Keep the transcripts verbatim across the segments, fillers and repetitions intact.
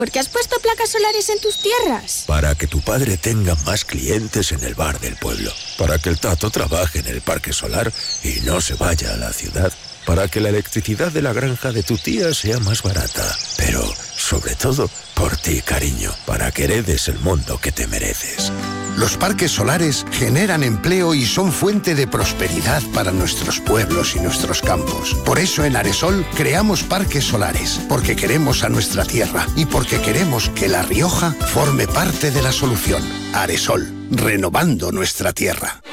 ¿Por qué has puesto placas solares en tus tierras? Para que tu padre tenga más clientes en el bar del pueblo. Para que el Tato trabaje en el parque solar y no se vaya a la ciudad. Para que la electricidad de la granja de tu tía sea más barata. Pero, sobre todo, por ti, cariño. Para que heredes el mundo que te mereces. Los parques solares generan empleo y son fuente de prosperidad para nuestros pueblos y nuestros campos. Por eso en Aresol creamos parques solares, porque queremos a nuestra tierra y porque queremos que La Rioja forme parte de la solución. Aresol, renovando nuestra tierra.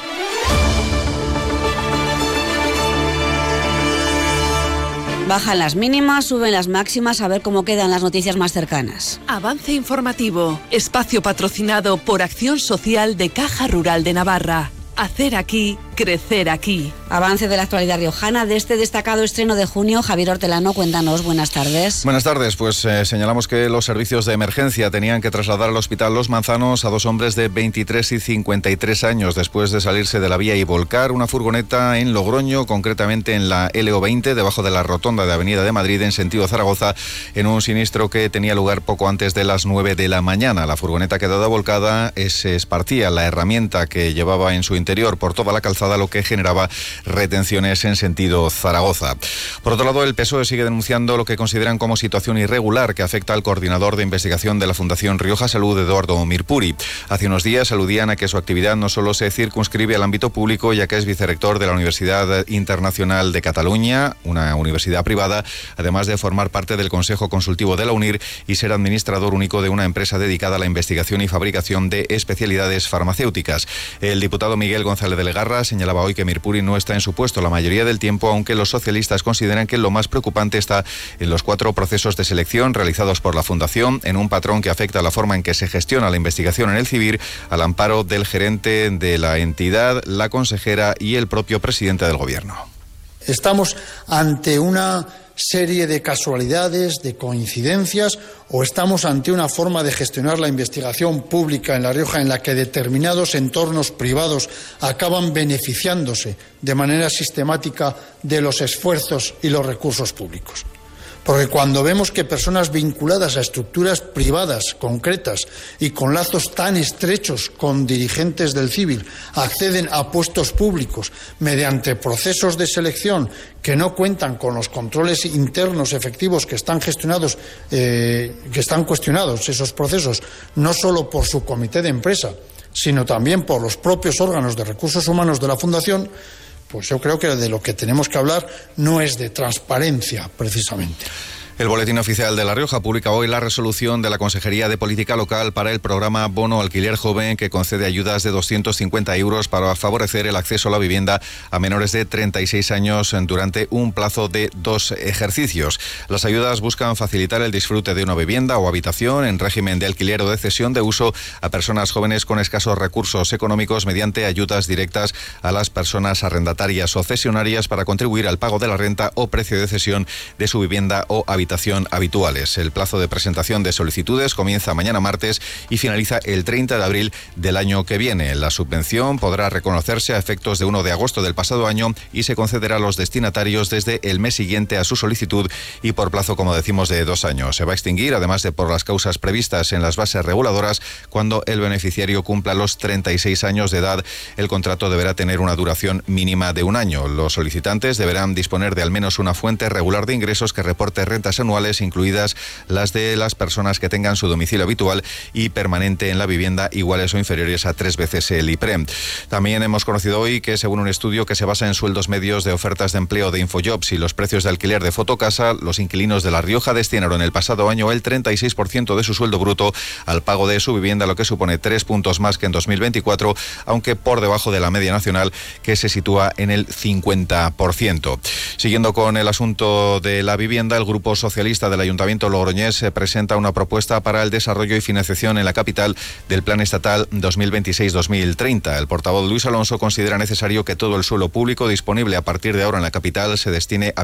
Bajan las mínimas, suben las máximas, a ver cómo quedan las noticias más cercanas. Avance informativo, espacio patrocinado por Acción Social de Caja Rural de Navarra. Hacer aquí, crecer aquí. Avance de la actualidad riojana de este destacado estreno de junio. Javier Hortelano, cuéntanos, buenas tardes. Buenas tardes, pues eh, señalamos que los servicios de emergencia tenían que trasladar al hospital Los Manzanos a dos hombres de veintitrés y cincuenta y tres años después de salirse de la vía y volcar una furgoneta en Logroño, concretamente en la L O veinte, debajo de la rotonda de Avenida de Madrid en sentido Zaragoza, en un siniestro que tenía lugar poco antes de las nueve de la mañana. La furgoneta quedada volcada se esparcía la herramienta que llevaba en su interior por toda la calzada, lo que generaba retenciones en sentido Zaragoza. Por otro lado, el P S O E sigue denunciando lo que consideran como situación irregular que afecta al coordinador de investigación de la Fundación Rioja Salud, Eduardo Mirpuri. Hace unos días aludían a que su actividad no solo se circunscribe al ámbito público, ya que es vicerrector de la Universidad Internacional de Cataluña, una universidad privada, además de formar parte del Consejo Consultivo de la UNIR y ser administrador único de una empresa dedicada a la investigación y fabricación de especialidades farmacéuticas. El diputado Miguel González de Legarra señalaba hoy que Mirpuri no está en su puesto la mayoría del tiempo, aunque los socialistas consideran que lo más preocupante está en los cuatro procesos de selección realizados por la Fundación, en un patrón que afecta a la forma en que se gestiona la investigación en el CIVIR, al amparo del gerente de la entidad, la consejera y el propio presidente del Gobierno. Estamos ante una serie de casualidades, de coincidencias, o estamos ante una forma de gestionar la investigación pública en La Rioja en la que determinados entornos privados acaban beneficiándose de manera sistemática de los esfuerzos y los recursos públicos. Porque cuando vemos que personas vinculadas a estructuras privadas concretas y con lazos tan estrechos con dirigentes del civil acceden a puestos públicos mediante procesos de selección que no cuentan con los controles internos efectivos que están gestionados, eh, que están cuestionados esos procesos, no solo por su comité de empresa, sino también por los propios órganos de recursos humanos de la Fundación, pues yo creo que de lo que tenemos que hablar no es de transparencia, precisamente. El Boletín Oficial de La Rioja publica hoy la resolución de la Consejería de Política Local para el programa Bono Alquiler Joven, que concede ayudas de doscientos cincuenta euros para favorecer el acceso a la vivienda a menores de treinta y seis años durante un plazo de dos ejercicios. Las ayudas buscan facilitar el disfrute de una vivienda o habitación en régimen de alquiler o de cesión de uso a personas jóvenes con escasos recursos económicos mediante ayudas directas a las personas arrendatarias o cesionarias para contribuir al pago de la renta o precio de cesión de su vivienda o habitación habituales. El plazo de presentación de solicitudes comienza mañana martes y finaliza el treinta de abril del año que viene. La subvención podrá reconocerse a efectos de uno de agosto del pasado año y se concederá a los destinatarios desde el mes siguiente a su solicitud y por plazo, como decimos, de dos años. Se va a extinguir, además de por las causas previstas en las bases reguladoras, cuando el beneficiario cumpla los treinta y seis años de edad. El contrato deberá tener una duración mínima de un año. Los solicitantes deberán disponer de al menos una fuente regular de ingresos que reporte rentas anuales, incluidas las de las personas que tengan su domicilio habitual y permanente en la vivienda iguales o inferiores a tres veces el IPREM. También hemos conocido hoy que, según un estudio que se basa en sueldos medios de ofertas de empleo de Infojobs y los precios de alquiler de Fotocasa, los inquilinos de La Rioja destinaron el pasado año el treinta y seis por ciento de su sueldo bruto al pago de su vivienda, lo que supone tres puntos más que en dos mil veinticuatro, aunque por debajo de la media nacional, que se sitúa en el cincuenta por ciento. Siguiendo con el asunto de la vivienda, el Grupo Socialista del Ayuntamiento logroñés presenta una propuesta para el desarrollo y financiación en la capital del Plan Estatal dos mil veintiséis dos mil treinta. El portavoz Luis Alonso considera necesario que todo el suelo público disponible a partir de ahora en la capital se destine a